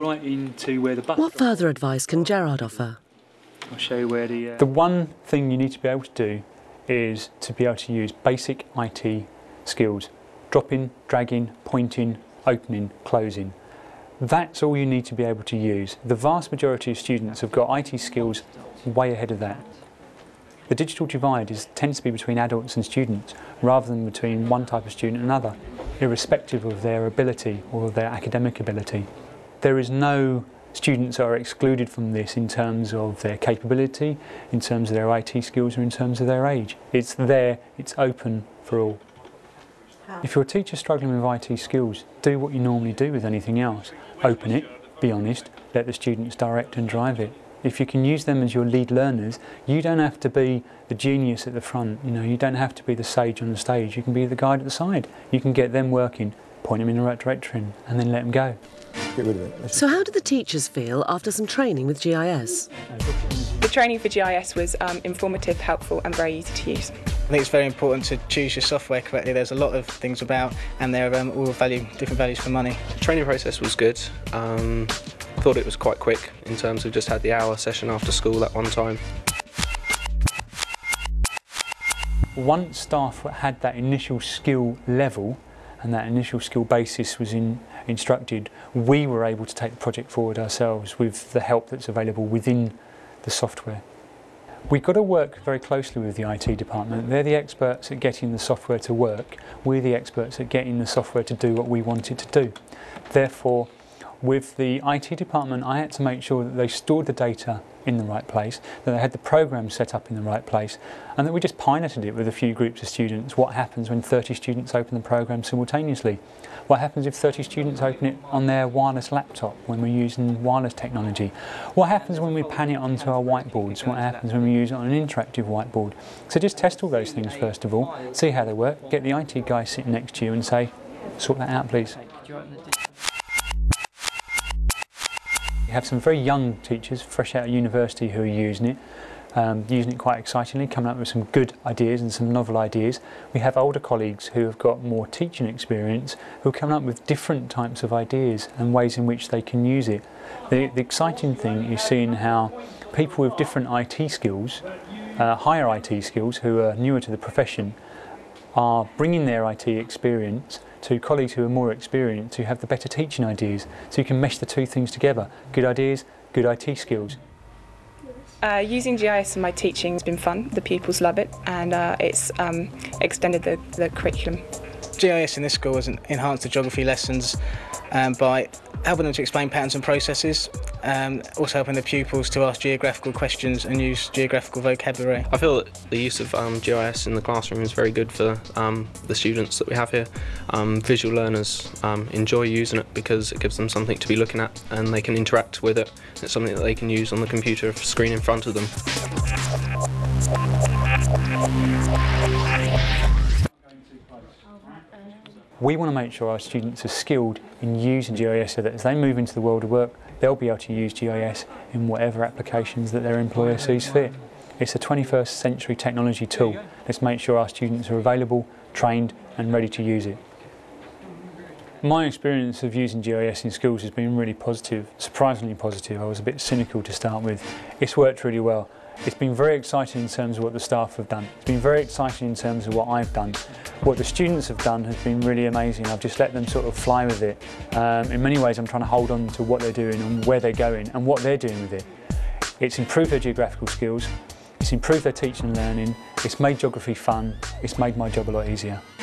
Right into where the bus. What further advice can Gerard offer? I'll show you where the one thing you need to be able to do is to be able to use basic IT skills. Dropping, dragging, pointing, opening, closing. That's all you need to be able to use. The vast majority of students have got IT skills way ahead of that. The digital divide tends to be between adults and students rather than between one type of student and another, irrespective of their ability or their academic ability. There is no students that are excluded from this in terms of their capability, in terms of their IT skills, or in terms of their age. It's there, it's open for all. If you're a teacher struggling with IT skills, do what you normally do with anything else. Open it, be honest, let the students direct and drive it. If you can use them as your lead learners, you don't have to be the genius at the front, you don't have to be the sage on the stage, you can be the guide at the side. You can get them working, point them in the right direction, and then let them go. Get rid of it. So how did the teachers feel after some training with GIS? The training for GIS was informative, helpful and very easy to use. I think it's very important to choose your software correctly. There's a lot of things about and they're all different values for money. The training process was good. Thought it was quite quick in terms of just had the hour session after school at one time. Once staff had that initial skill level and that initial skill basis was instructed, we were able to take the project forward ourselves with the help that's available within the software. We've got to work very closely with the IT department. They're the experts at getting the software to work. We're the experts at getting the software to do what we want it to do. Therefore, with the IT department, I had to make sure that they stored the data in the right place, that they had the program set up in the right place, and that we just piloted it with a few groups of students. What happens when 30 students open the program simultaneously? What happens if 30 students open it on their wireless laptop when we're using wireless technology? What happens when we pan it onto our whiteboards? What happens when we use it on an interactive whiteboard? So just test all those things first of all, see how they work, get the IT guy sitting next to you and say, sort that out please. We have some very young teachers, fresh out of university, who are using it quite excitingly, coming up with some good ideas and some novel ideas. We have older colleagues who have got more teaching experience who are coming up with different types of ideas and ways in which they can use it. The exciting thing is seeing how people with different IT skills, higher IT skills, who are newer to the profession, are bringing their IT experience to colleagues who are more experienced, who have the better teaching ideas. So you can mesh the two things together. Good ideas, good IT skills. Using GIS in my teaching has been fun. The pupils love it and it's extended the curriculum. GIS in this school has enhanced the geography lessons by helping them to explain patterns and processes, also helping the pupils to ask geographical questions and use geographical vocabulary. I feel that the use of GIS in the classroom is very good for the students that we have here. Visual learners enjoy using it because it gives them something to be looking at and they can interact with it. It's something that they can use on the computer screen in front of them. We want to make sure our students are skilled in using GIS so that as they move into the world of work, they'll be able to use GIS in whatever applications that their employer sees fit. It's a 21st century technology tool. Let's make sure our students are available, trained and ready to use it. My experience of using GIS in schools has been really positive, surprisingly positive. I was a bit cynical to start with. It's worked really well. It's been very exciting in terms of what the staff have done. It's been very exciting in terms of what I've done. What the students have done has been really amazing. I've just let them sort of fly with it. In many ways I'm trying to hold on to what they're doing and where they're going and what they're doing with it. It's improved their geographical skills, it's improved their teaching and learning, it's made geography fun, it's made my job a lot easier.